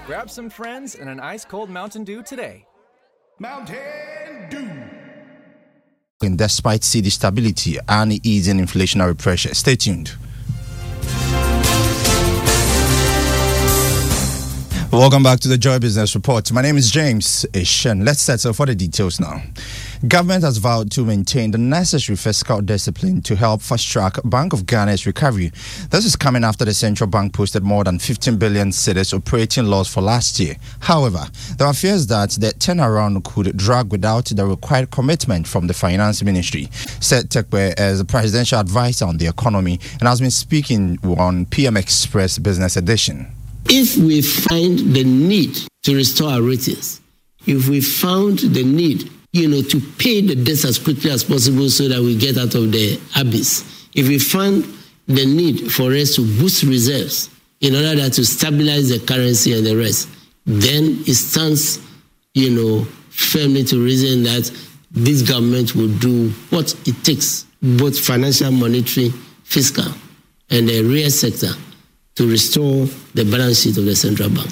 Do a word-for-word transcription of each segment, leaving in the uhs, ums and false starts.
Grab some friends and an ice-cold Mountain Dew today. Mountain Dew. Despite city stability and easing inflationary pressure. Stay tuned. Welcome back to the Joy Business Report. My name is James Ishen. Let's settle for the details now. Government has vowed to maintain the necessary fiscal discipline to help fast-track Bank of Ghana's recovery. This is coming after the central bank posted more than fifteen billion cedis operating loss for last year. However, there are fears that the turnaround could drag without the required commitment from the Finance Ministry. Said Tekwe as a presidential advisor on the economy and has been speaking on P M Express Business Edition. If we find the need to restore our ratings, if we found the need, you know, to pay the debts as quickly as possible so that we get out of the abyss, if we find the need for us to boost reserves in order that to stabilize the currency and the rest, then it stands, you know, firmly to reason that this government will do what it takes, both financial, monetary, fiscal, and the real sector, to restore the balance sheet of the central bank.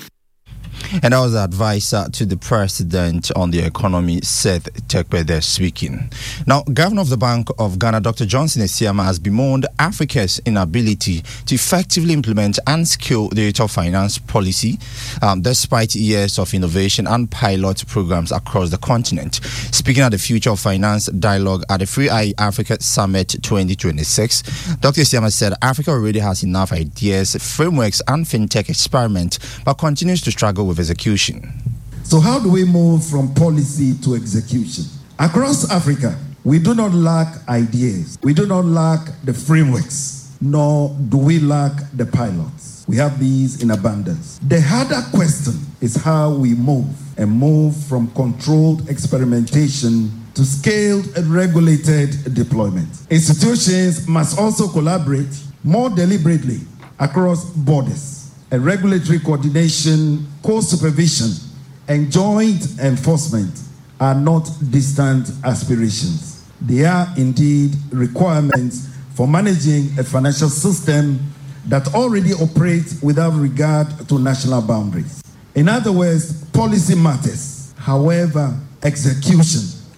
And that was the advisor to the president on the economy, Seth Tekwe, there speaking. Now, Governor of the Bank of Ghana, Doctor Johnson Esiama, has bemoaned Africa's inability to effectively implement and scale the digital finance policy, um, despite years of innovation and pilot programs across the continent. Speaking at the Future of Finance Dialogue at the Free Eye Africa Summit twenty twenty-six, Doctor Esiama said Africa already has enough ideas, frameworks, and fintech experiment, but continues to struggle with execution. So how do we move from policy to execution? Across Africa, we do not lack ideas. We do not lack the frameworks, nor do we lack the pilots. We have these in abundance. The harder question is how we move and move from controlled experimentation to scaled and regulated deployment. Institutions must also collaborate more deliberately across borders. And regulatory coordination, co-supervision, and joint enforcement are not distant aspirations. They are indeed requirements for managing a financial system that already operates without regard to national boundaries. In other words, policy matters. However, execution,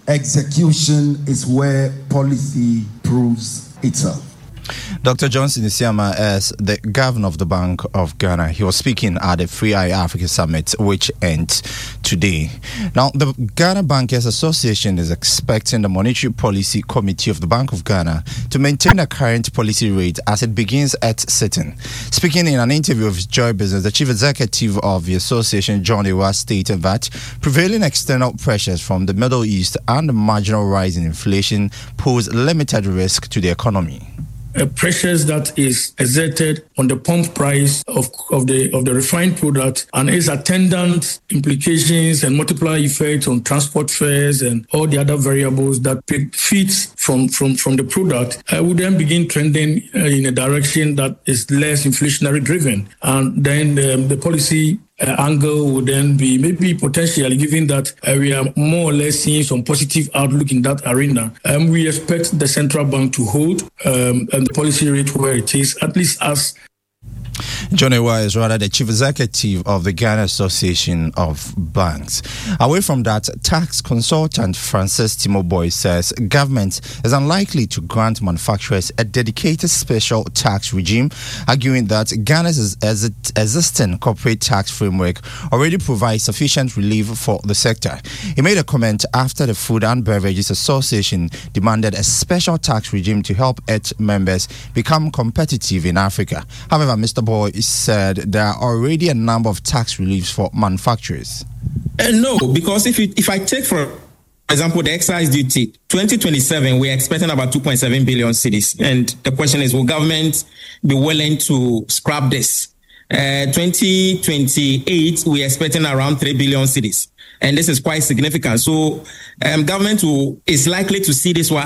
execution is where policy proves itself. Doctor Johnson Esiama as the governor of the Bank of Ghana. He was speaking at the Free Eye Africa Summit, which ends today. Now, the Ghana Bankers Association is expecting the Monetary Policy Committee of the Bank of Ghana to maintain the current policy rate as it begins its sitting. Speaking in an interview with Joy Business, the chief executive of the association, John Ewa, stated that prevailing external pressures from the Middle East and the marginal rise in inflation pose limited risk to the economy. Uh, pressures that is exerted on the pump price of, of the of the refined product and its attendant implications and multiplier effects on transport fares and all the other variables that feeds from from from the product uh, would then begin trending uh, in a direction that is less inflationary driven, and then um, the policy Uh, angle would then be maybe potentially, given that uh, we are more or less seeing some positive outlook in that arena. Um, we expect the central bank to hold um, and the policy rate where it is, at least as John Ewa is rather the chief executive of the Ghana Association of Banks. Away from that, tax consultant Francis Timoboy says government is unlikely to grant manufacturers a dedicated special tax regime, arguing that Ghana's existing corporate tax framework already provides sufficient relief for the sector. He made a comment after the Food and Beverages Association demanded a special tax regime to help its members become competitive in Africa. However, Mister Boy said there are already a number of tax reliefs for manufacturers. Uh, no, because if you, if I take, for example, the excise duty, twenty twenty-seven, we're expecting about two point seven billion cedis. And the question is, will government be willing to scrap this? Uh, twenty twenty-eight, we're expecting around three billion cedis. And this is quite significant. So um, government will, is likely to see this one